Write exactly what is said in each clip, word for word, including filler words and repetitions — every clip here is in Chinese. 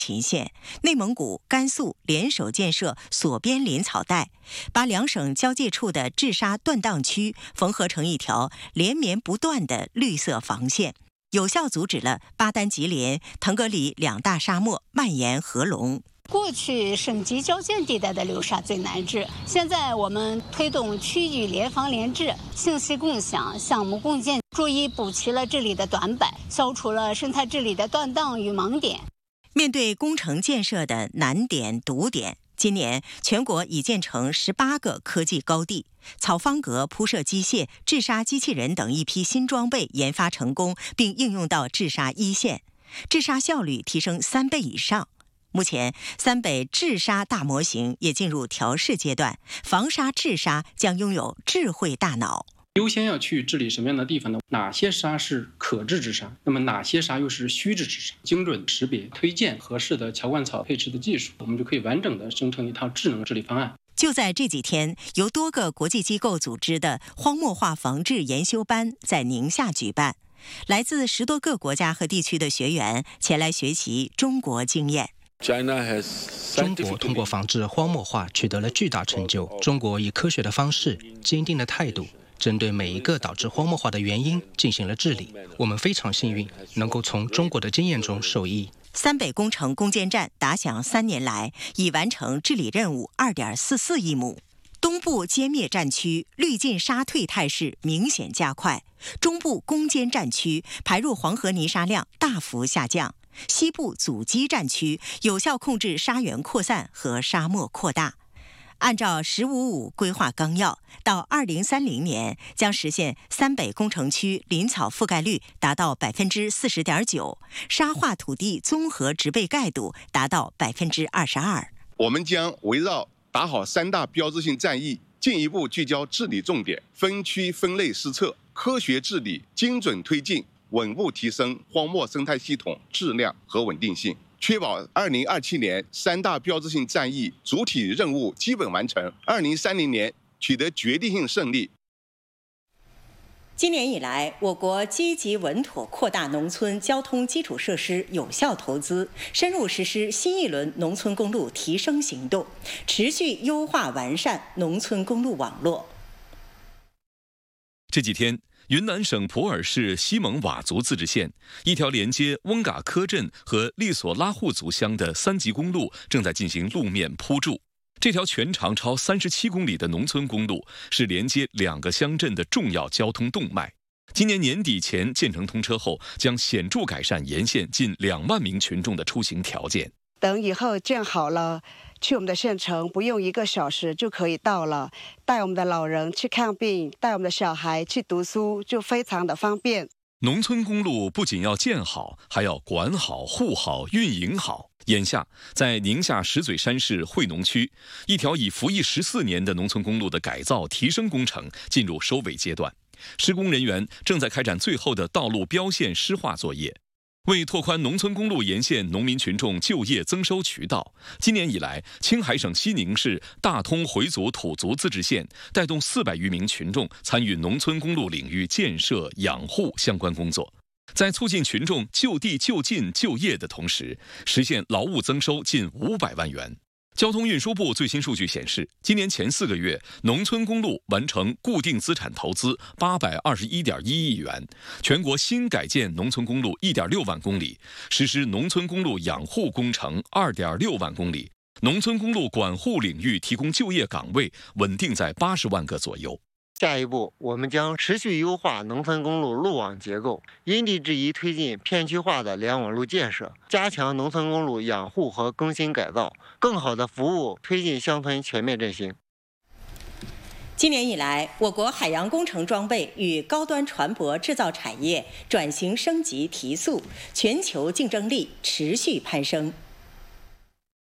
秦县、内蒙古、甘肃联手建设锁边林草带，把两省交界处的治沙断档区缝合成一条连绵不断的绿色防线，有效阻止了巴丹吉连、腾格里两大沙漠蔓延合龙。 过去省级交界地带的流沙最难治，现在我们推动区域联防联治、信息共享、项目共建，逐一补齐了治理的短板，消除了生态治理的断档与盲点。 面对工程建设的难点堵点，今年全国已建成十八个科技高地，草方格铺设机械、治沙机器人等一批新装备研发成功，并应用到治沙一线，治沙效率提升三倍以上。目前，三北治沙大模型也进入调试阶段，防沙治沙将拥有智慧大脑。 优先要去治理什么样的地方呢？哪些沙是可治之沙？那么哪些沙又是虚治之沙？精准识别、推荐合适的乔灌草配置的技术，我们就可以完整的生成一套智能治理方案。 就在这几天，由多个国际机构组织的荒漠化防治研修班在宁夏举办，来自十多个国家和地区的学员前来学习中国经验。 中国通过防治荒漠化取得了巨大成就。中国以科学的方式、坚定的态度，针对每一个导致荒漠化的原因进行了治理。我们非常幸运，能够从中国的经验中受益。 三北工程攻坚战打响三年来，已完成治理任务 二点四四亿亩。东部歼灭战区绿进沙退态势明显加快，中部攻坚战区排入黄河泥沙量大幅下降，西部阻击战区有效控制沙源扩散和沙漠扩大。按照“十五五”规划纲要，到二零三零年将实现三北工程区林草覆盖率达到百分之四十点九，沙化土地综合植被盖度达到百分之二十二。 我们将围绕打好三大标志性战役，进一步聚焦治理重点，分区分类施策，科学治理，精准推进，稳步提升荒漠生态系统质量和稳定性，确保二零二七年三大标志性战役主体任务基本完成，二零三零年取得决定性胜利。 今年以来，我国积极稳妥扩大农村交通基础设施有效投资，深入实施新一轮农村公路提升行动，持续优化完善农村公路网络。 这几天，云南省普洱市西蒙佤族自治县一条连接翁嘎科镇和利索拉护族乡的三级公路正在进行路面铺筑。这条全长超三十七公里的农村公路是连接两个乡镇的重要交通动脉。今年年底前建成通车后，将显著改善沿线近两万名群众的出行条件。 等以后建好了，去我们的县城不用一个小时就可以到了，带我们的老人去看病，带我们的小孩去读书，就非常的方便。 农村公路不仅要建好，还要管好、护好、运营好。眼下，在宁夏石嘴山市惠农区，一条已服役十四年的农村公路的改造提升工程进入收尾阶段，施工人员正在开展最后的道路标线施划作业。为拓宽农村公路沿线农民群众就业增收渠道，今年以来，青海省西宁市大通回族土族自治县带动四百余名群众参与农村公路领域建设、养护相关工作。在促进群众就地就近就业的同时，实现劳务增收近五百万元。交通运输部最新数据显示，今年前四个月，农村公路完成固定资产投资八百二十一点一亿元，全国新改建农村公路一点六万公里，实施农村公路养护工程二点六万公里，农村公路管护领域提供就业岗位稳定在八十万个左右。 下一步，我们将持续优化农村公路路网结构，因地制宜推进片区化的联网路建设，加强农村公路养护和更新改造，更好地服务推进乡村全面振兴。 今年以来，我国海洋工程装备与高端船舶制造产业转型升级提速，全球竞争力持续攀升。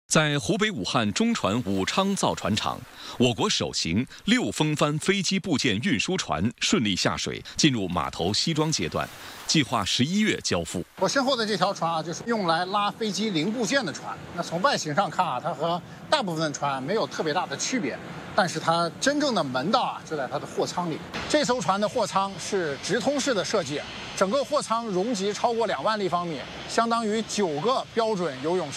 在湖北武汉中船武昌造船厂，我国首型六风帆飞机部件运输船顺利下水，进入码头西装阶段，计划十一月交付。 我身后的这条船啊，就是用来拉飞机零部件的船。那从外形上看啊，它和大部分船没有特别大的区别，但是它真正的门道啊，就在它的货舱里。这艘船的货舱是直通式的设计，整个货舱容积超过两万立方米，相当于九个标准游泳池。